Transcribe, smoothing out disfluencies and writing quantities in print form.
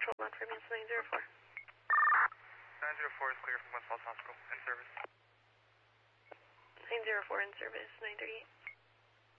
Central, not for Advance 904. 904 is clear from West Falls Hospital. In service. 904 in service, 938.